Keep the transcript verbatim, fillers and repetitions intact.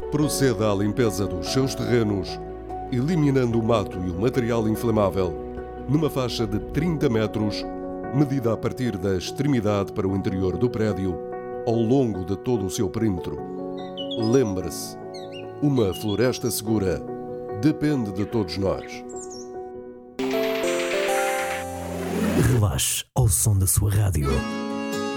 Proceda à limpeza dos seus terrenos, eliminando o mato e o material inflamável, numa faixa de trinta metros, medida a partir da extremidade para o interior do prédio, ao longo de todo o seu perímetro. Lembre-se, uma floresta segura depende de todos nós. Relaxe ao som da sua rádio.